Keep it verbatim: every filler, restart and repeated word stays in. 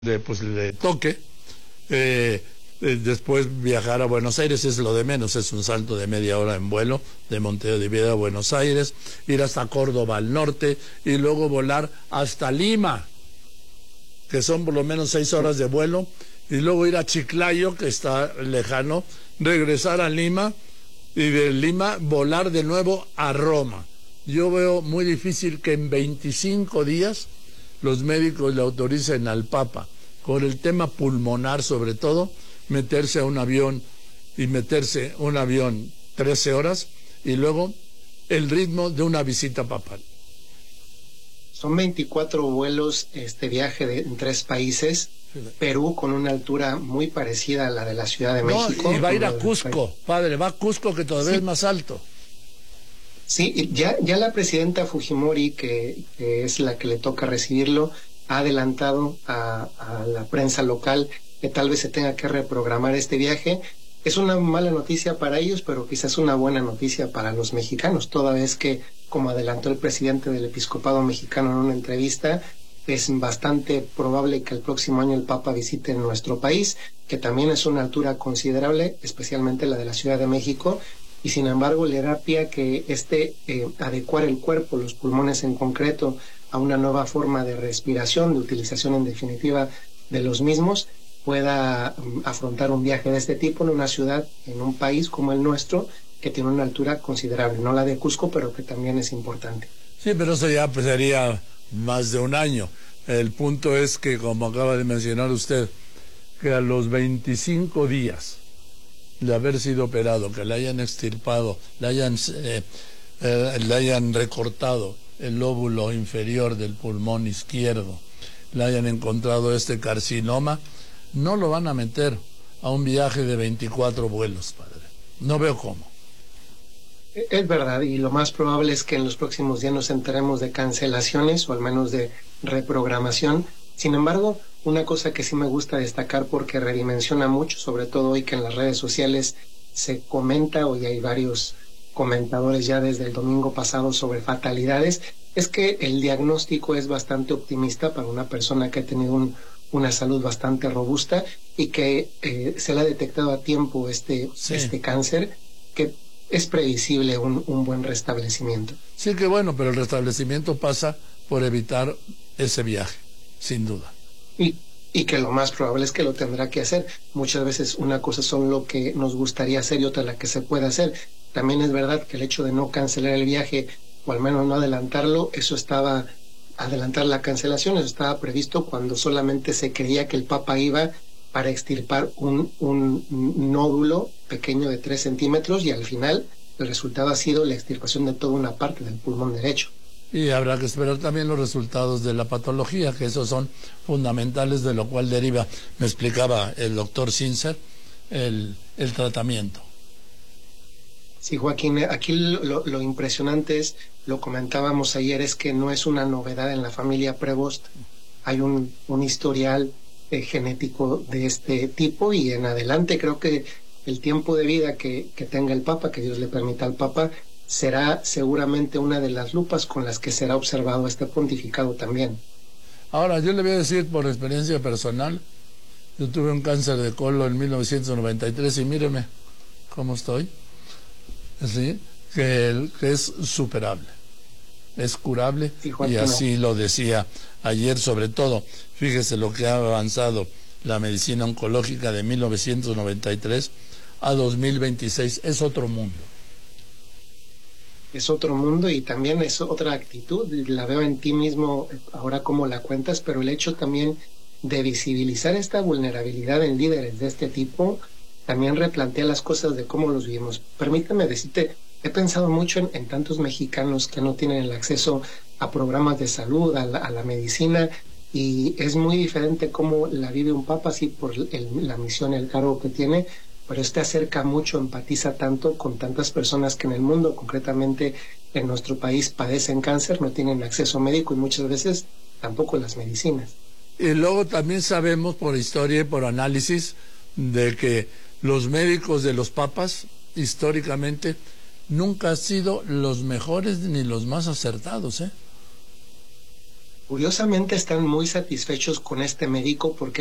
de, pues le toque, eh, eh, después viajar a Buenos Aires es lo de menos, es un salto de media hora en vuelo de Montevideo a Buenos Aires, ir hasta Córdoba al norte y luego volar hasta Lima, que son por lo menos seis horas de vuelo, y luego ir a Chiclayo, que está lejano, regresar a Lima y de Lima volar de nuevo a Roma. Yo veo muy difícil que en veinticinco días los médicos le autoricen al Papa, con el tema pulmonar sobre todo, meterse a un avión y meterse un avión trece horas y luego el ritmo de una visita papal. Son veinticuatro vuelos este viaje de, en tres países. Perú con una altura muy parecida a la de la Ciudad de México. No, y va a ir a Cusco, padre, va a Cusco, que todavía sí. es más alto. Sí, ya, ya la presidenta Fujimori, que, que es la que le toca recibirlo, ha adelantado a, a la prensa local que tal vez se tenga que reprogramar este viaje. Es una mala noticia para ellos, pero quizás una buena noticia para los mexicanos, toda vez que, como adelantó el presidente del Episcopado Mexicano en una entrevista, es bastante probable que el próximo año el Papa visite nuestro país, que también es una altura considerable, especialmente la de la Ciudad de México, y sin embargo le da pie a que este eh, adecuar el cuerpo, los pulmones en concreto, a una nueva forma de respiración, de utilización en definitiva de los mismos, pueda um, afrontar un viaje de este tipo en una ciudad, en un país como el nuestro, que tiene una altura considerable, no la de Cusco, pero que también es importante. Sí, pero eso ya pues, sería más de un año. El punto es que, como acaba de mencionar usted, que a los veinticinco días de haber sido operado, que le hayan extirpado, le hayan, eh, eh, le hayan recortado el lóbulo inferior del pulmón izquierdo, le hayan encontrado este carcinoma, no lo van a meter a un viaje de veinticuatro vuelos, padre. No veo cómo. Es verdad, y lo más probable es que en los próximos días nos enteremos de cancelaciones o al menos de reprogramación. Sin embargo, una cosa que sí me gusta destacar porque redimensiona mucho, sobre todo hoy que en las redes sociales se comenta, hoy hay varios comentadores ya desde el domingo pasado sobre fatalidades, es que el diagnóstico es bastante optimista para una persona que ha tenido un, una salud bastante robusta y que eh, se le ha detectado a tiempo este, sí. este cáncer, que es previsible un, un buen restablecimiento. Sí, que bueno, pero el restablecimiento pasa por evitar ese viaje, sin duda. Y, y que lo más probable es que lo tendrá que hacer. Muchas veces una cosa son lo que nos gustaría hacer y otra la que se puede hacer. También es verdad que el hecho de no cancelar el viaje, o al menos no adelantarlo, eso estaba, adelantar la cancelación, eso estaba previsto cuando solamente se creía que el Papa iba para extirpar un, un nódulo pequeño de tres centímetros y al final el resultado ha sido la extirpación de toda una parte del pulmón derecho. Y habrá que esperar también los resultados de la patología, que esos son fundamentales, de lo cual deriva, me explicaba el doctor Sincer, el, el tratamiento. Sí, Joaquín, aquí lo, lo impresionante es, lo comentábamos ayer, es que no es una novedad en la familia Prevost. Hay un, un historial eh, genético de este tipo y en adelante creo que el tiempo de vida que, que tenga el Papa, que Dios le permita al Papa, será seguramente una de las lupas con las que será observado este pontificado también. Ahora, yo le voy a decir por experiencia personal, yo tuve un cáncer de colon en mil novecientos noventa y tres y míreme cómo estoy, ¿sí? que, que es superable, es curable, sí, y así lo decía ayer. Sobre todo, fíjese lo que ha avanzado la medicina oncológica de mil novecientos noventa y tres a dos mil veintiséis, es otro mundo. Es otro mundo y también es otra actitud, la veo en ti mismo ahora como la cuentas, pero el hecho también de visibilizar esta vulnerabilidad en líderes de este tipo también replantea las cosas de cómo los vivimos. Permítame decirte, he pensado mucho en, en tantos mexicanos que no tienen el acceso a programas de salud, a la, a la medicina, y es muy diferente cómo la vive un papa, así por el, la misión, el cargo que tiene, pero este acerca mucho, empatiza tanto con tantas personas que en el mundo, concretamente en nuestro país, padecen cáncer, no tienen acceso médico y muchas veces tampoco las medicinas. Y luego también sabemos por historia y por análisis de que los médicos de los papas, históricamente, nunca han sido los mejores ni los más acertados, ¿eh? curiosamente están muy satisfechos con este médico porque